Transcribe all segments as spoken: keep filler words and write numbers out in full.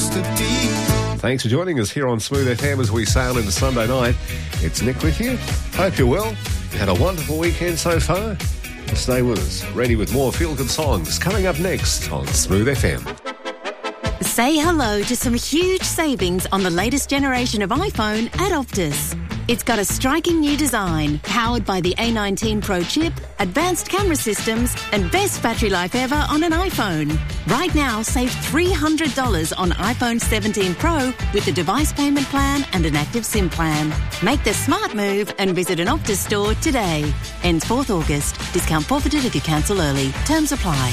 used to be. Thanks for joining us here on Smooth F M as we sail into Sunday night. It's Nick with you. Hope you're well. You had a wonderful weekend so far. Stay with us. Ready with more feel-good songs coming up next on Smooth F M. Say hello to some huge savings on the latest generation of iPhone at Optus. It's got a striking new design, powered by the A nineteen Pro chip, advanced camera systems, and best battery life ever on an iPhone. Right now, save three hundred dollars on iPhone seventeen Pro with a device payment plan and an active SIM plan. Make the smart move and visit an Optus store today. Ends fourth August. Discount forfeited if you cancel early. Terms apply.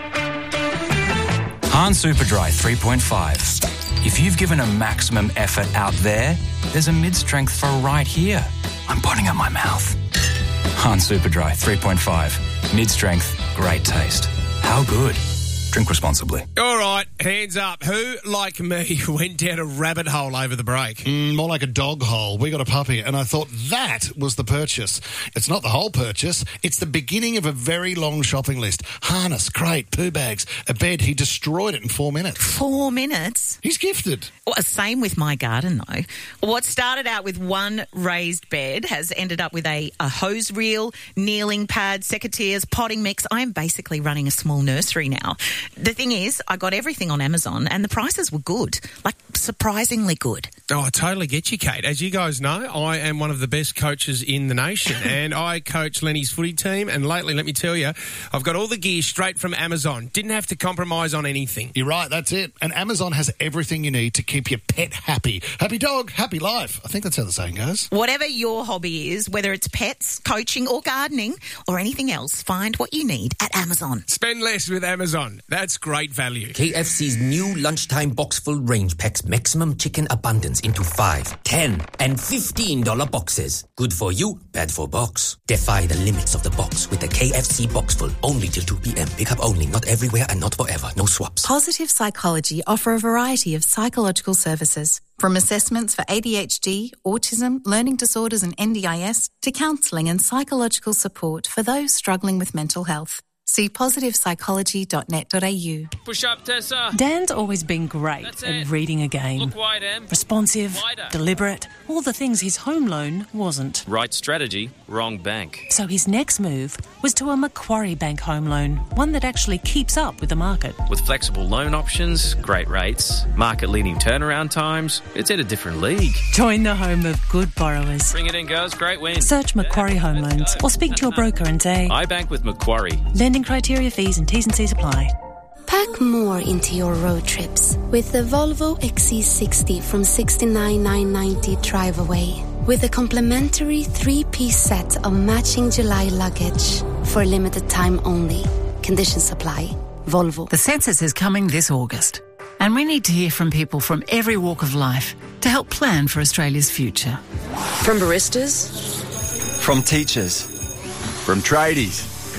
Hahn Superdry three point five. If you've given a maximum effort out there, there's a mid-strength for right here. I'm putting up my mouth. Hahn Superdry three point five. Mid-strength, great taste. How good? Drink responsibly. All right, hands up. Who, like me, went down a rabbit hole over the break? Mm, more like a dog hole. We got a puppy, and I thought that was the purchase. It's not the whole purchase. It's the beginning of a very long shopping list. Harness, crate, poo bags, a bed. He destroyed it in four minutes. Four minutes? He's gifted. Well, same with my garden, though. What started out with one raised bed has ended up with a, a hose reel, kneeling pad, secateurs, potting mix. I am basically running a small nursery now. The thing is, I got everything on Amazon and the prices were good, like surprisingly good. Oh, I totally get you, Kate. As you guys know, I am one of the best coaches in the nation and I coach Lenny's footy team, and lately, let me tell you, I've got all the gear straight from Amazon. Didn't have to compromise on anything. You're right, that's it. And Amazon has everything you need to keep your pet happy. Happy dog, happy life. I think that's how the saying goes. Whatever your hobby is, whether it's pets, coaching or gardening or anything else, find what you need at Amazon. Spend less with Amazon. That's great value. K F C's new lunchtime box full range packs maximum chicken abundance into five, ten, and fifteen dollar boxes. Good for you, bad for box. Defy the limits of the box with the K F C box full only till two p.m. Pick up only, not everywhere and not forever. No swaps. Positive Psychology offer a variety of psychological services, from assessments for A D H D, autism, learning disorders and N D I S, to counselling and psychological support for those struggling with mental health. See positive psychology dot net dot a u. Push up, Tessa. Dan's always been great That's at it. reading a game. Look wide, Em. Responsive, Wider. deliberate, all the things his home loan wasn't. Right strategy, wrong bank. So his next move was to a Macquarie Bank home loan, one that actually keeps up with the market. With flexible loan options, great rates, market-leading turnaround times, it's in a different league. Join the home of good borrowers. Bring it in, girls. Great win. Search Macquarie Home Loans or speak to your broker and say, I bank with Macquarie. Lending criteria, fees and T's and C's apply. Pack more into your road trips with the Volvo X C sixty from sixty-nine thousand nine hundred ninety drive away. With a complimentary three-piece set of matching July luggage for a limited time only. Conditions apply. Volvo. The census is coming this August, and we need to hear from people from every walk of life to help plan for Australia's future. From baristas, from teachers, from tradies,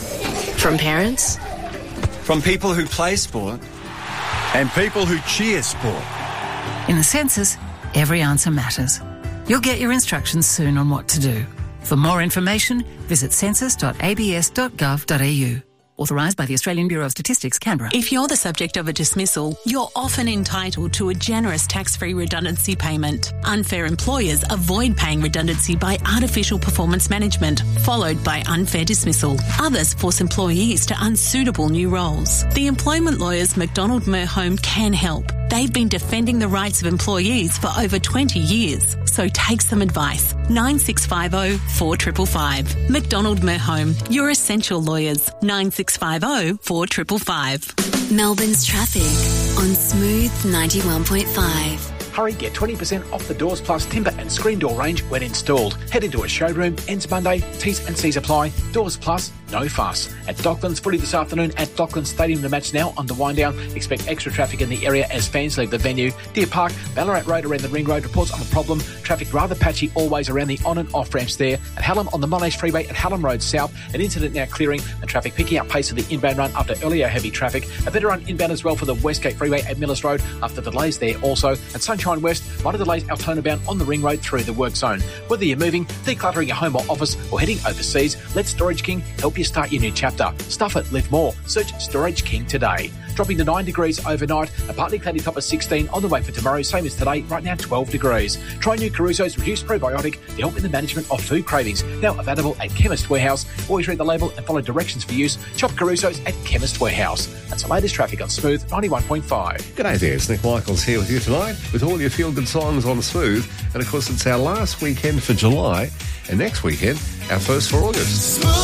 from parents, from people who play sport, and people who cheer sport. In the census, every answer matters. You'll get your instructions soon on what to do. For more information, visit census dot a b s dot gov dot a u. Authorised by the Australian Bureau of Statistics, Canberra. If you're the subject of a dismissal, you're often entitled to a generous tax-free redundancy payment. Unfair employers avoid paying redundancy by artificial performance management, followed by unfair dismissal. Others force employees to unsuitable new roles. The employment lawyers McDonald Merhome can help. They've been defending the rights of employees for over twenty years. So take some advice. nine six five zero, four five five five. McDonald Merhome, your essential lawyers. nine six five zero, four five five five. Melbourne's traffic on Smooth ninety-one point five. Hurry, get twenty percent off the Doors Plus timber and screen door range when installed. Head into a showroom. Ends Monday. T's and C's apply. Doors Plus, no fuss. At Docklands, footy this afternoon at Docklands Stadium. The match now on the wind down. Expect extra traffic in the area as fans leave the venue. Deer Park, Ballarat Road around the Ring Road reports on a problem. Traffic rather patchy always around the on and off ramps there. At Hallam on the Monash Freeway at Hallam Road South. An incident now clearing and traffic picking up pace for the inbound run after earlier heavy traffic. A better run inbound as well for the Westgate Freeway at Millers Road after delays there also. At Sunshine West, minor delays Altona bound on the Ring Road through the work zone. Whether you're moving, decluttering your home or office, or heading overseas, let Storage King help help you start your new chapter. Stuff it, live more. Search Storage King today. Dropping to nine degrees overnight, a partly cloudy top of sixteen on the way for tomorrow, same as today, right now twelve degrees. Try new Caruso's Reduced Probiotic to help in the management of food cravings. Now available at Chemist Warehouse. Always read the label and follow directions for use. Shop Caruso's at Chemist Warehouse. That's the latest traffic on Smooth ninety-one point five. G'day there, it's Nick Michaels here with you tonight with all your feel-good songs on Smooth. And of course, it's our last weekend for July, and next weekend, our first for August.